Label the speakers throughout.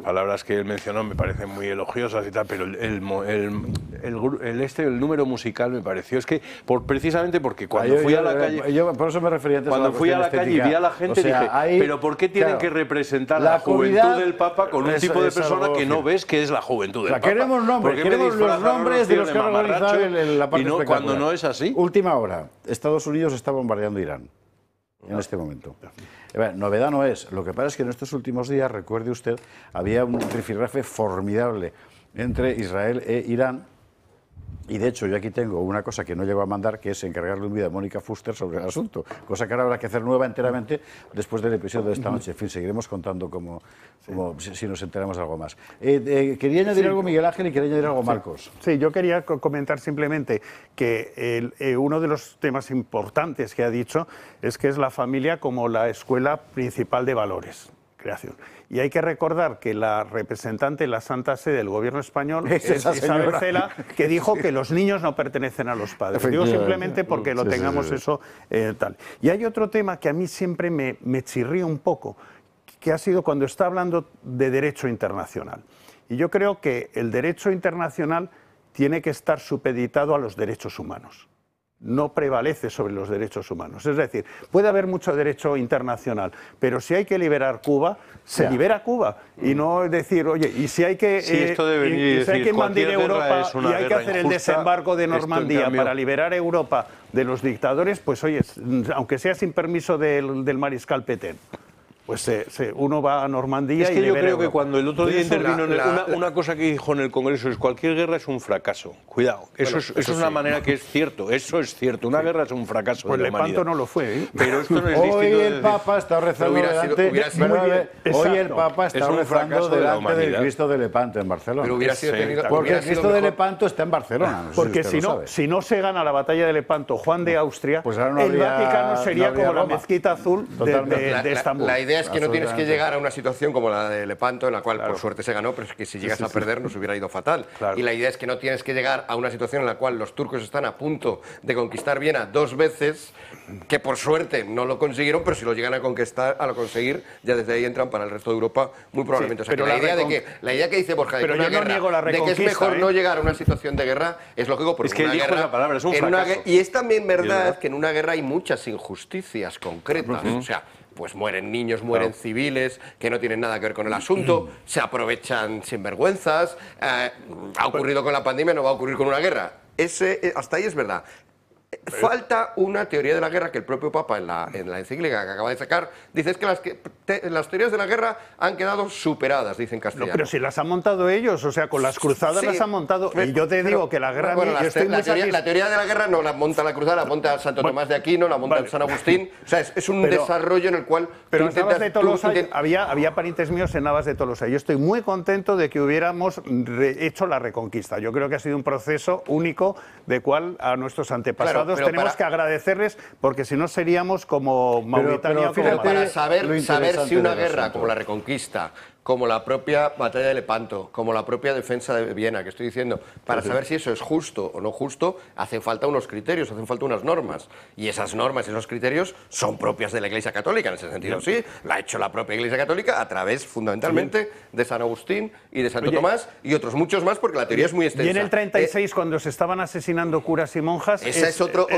Speaker 1: palabras que él mencionó me parecen muy elogiosas y tal, pero el número musical me pareció, es que precisamente porque cuando fui a la calle...
Speaker 2: Yo por eso me refería antes
Speaker 1: cuando fui a la calle y vi a la gente, dije, pero ¿por qué tienen que representar la juventud del Papa con un tipo de persona que no ves que es la juventud del Papa?
Speaker 2: Queremos nombres, queremos los nombres de los que han organizado la parte espectacular.
Speaker 1: Cuando no es así.
Speaker 2: Última hora, Estados Unidos está bombardeando Irán en este momento. Novedad no es. Lo que pasa es que en estos últimos días, recuerde usted, había un rifirrafe formidable entre Israel e Irán. Y de hecho, yo aquí tengo una cosa que no llego a mandar, que es encargarle un vídeo a Mónica Fuster sobre el asunto, cosa que ahora habrá que hacer nueva enteramente después del episodio de esta noche. En fin, seguiremos contando si nos enteramos de algo más. Quería añadir algo Miguel Ángel y quería añadir algo Marcos.
Speaker 3: Sí, yo quería comentar simplemente que uno de los temas importantes que ha dicho es que es la familia como la escuela principal de valores. Creación. Y hay que recordar que la representante de la Santa Sede del Gobierno español es Isabel Cela, que dijo que los niños no pertenecen a los padres. Digo simplemente porque lo tengamos eso tal. Y hay otro tema que a mí siempre me chirría un poco, que ha sido cuando está hablando de derecho internacional. Y yo creo que el derecho internacional tiene que estar supeditado a los derechos humanos. No prevalece sobre los derechos humanos. Es decir, puede haber mucho derecho internacional, pero si hay que liberar Cuba, se libera Cuba. Y no decir, oye, y si hay que,
Speaker 1: si hay
Speaker 3: que invadir Europa y hay que hacer el desembarco de Normandía para liberar Europa de los dictadores, pues oye, aunque sea sin permiso del mariscal Pétain. Pues uno va a Normandía y...
Speaker 1: Es que yo creo que cuando el otro día intervino, una cosa que dijo en el Congreso es cualquier guerra es un fracaso. Cuidado, eso es una manera que es cierto, eso es cierto. Una guerra es un fracaso de la humanidad.
Speaker 3: Lepanto no lo fue, ¿eh?
Speaker 1: Pero esto no es
Speaker 2: hoy el Papa está rezando hoy el Papa está rezando delante del Cristo de Lepanto en Barcelona.
Speaker 4: Pero hubiera sido
Speaker 2: porque el Cristo de Lepanto está en Barcelona.
Speaker 3: Porque si no se gana la batalla de Lepanto Juan de Austria, el Vaticano sería como la mezquita azul de Estambul.
Speaker 4: La idea es que no tienes que llegar a una situación como la de Lepanto, en la cual por suerte se ganó, pero es que si llegas a perder nos hubiera ido fatal. Y la idea es que no tienes que llegar a una situación en la cual los turcos están a punto de conquistar Viena 2 veces, que por suerte no lo consiguieron, pero si lo llegan a conseguir, ya desde ahí entran para el resto de Europa muy probablemente. O sea, que la idea que dice Borja de que, de que es mejor no llegar a una situación de guerra es lógico, porque
Speaker 1: es que
Speaker 4: una guerra,
Speaker 1: esa palabra, es un fracaso.
Speaker 4: Y es también verdad que en una guerra hay muchas injusticias concretas. O sea, pues mueren niños, mueren civiles que no tienen nada que ver con el asunto, se aprovechan sinvergüenzas, ha ocurrido con la pandemia, no va a ocurrir con una guerra. Hasta ahí es verdad. Falta una teoría de la guerra que el propio Papa en la encíclica que acaba de sacar dice es que las teorías de la guerra han quedado superadas, dice en castellano.
Speaker 3: No, pero si las han montado ellos, o sea, con las cruzadas las han montado. Y yo te digo que la guerra...
Speaker 4: Bueno, la teoría de la guerra no la monta la cruzada, la monta Santo Tomás de Aquino, la monta San Agustín. O sea, es un desarrollo en el cual...
Speaker 3: Pero en Navas de Tolosa había parientes míos en Navas de Tolosa. Yo estoy muy contento de que hubiéramos hecho la reconquista. Yo creo que ha sido un proceso único de cual a nuestros antepasados tenemos que agradecerles, porque si no seríamos como Mauritania.
Speaker 4: Pero para saber si una guerra como la reconquista, como la propia batalla de Lepanto, como la propia defensa de Viena, que estoy diciendo, para saber si eso es justo o no justo, hacen falta unos criterios, hacen falta unas normas. Y esas normas, esos criterios, son propias de la Iglesia Católica, en ese sentido sí, la ha hecho la propia Iglesia Católica a través, fundamentalmente, de San Agustín y de Santo Tomás, y otros muchos más, porque la teoría es muy extensa.
Speaker 3: Y en el 36, cuando se estaban asesinando curas y monjas...
Speaker 4: Ese es otro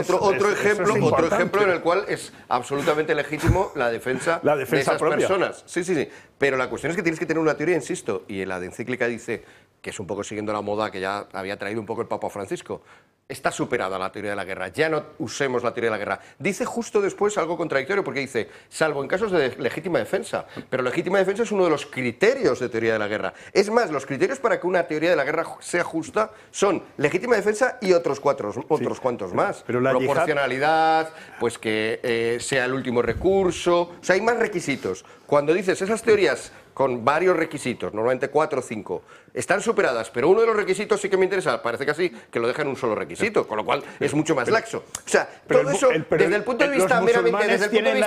Speaker 4: ejemplo en el cual es absolutamente legítimo la defensa de esas personas. Sí. Pero la cuestión es que tienes que tener una teoría, insisto, y en la de encíclica dice, que es un poco siguiendo la moda que ya había traído un poco el Papa Francisco, está superada la teoría de la guerra, ya no usemos la teoría de la guerra. Dice justo después algo contradictorio, porque dice, salvo en casos de legítima defensa, pero legítima defensa es uno de los criterios de teoría de la guerra. Es más, los criterios para que una teoría de la guerra sea justa son legítima defensa y otros cuantos más. Pero la proporcionalidad, pues que sea el último recurso, o sea, hay más requisitos. Cuando dices esas teorías con varios requisitos, normalmente 4 o 5, están superadas, pero uno de los requisitos sí que me interesa, parece que así, que lo deja en un solo requisito, con lo cual es mucho más laxo. O sea, todo eso, desde el punto de vista meramente... Desde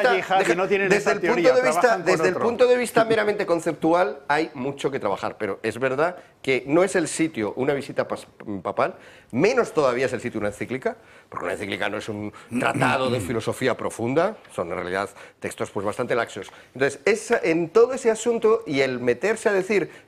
Speaker 4: el punto de vista meramente conceptual, hay mucho que trabajar, pero es verdad que no es el sitio una visita papal, menos todavía es el sitio una encíclica, porque una encíclica no es un tratado de filosofía profunda, son en realidad textos pues bastante laxos. Entonces, en todo ese asunto y el meterse a decir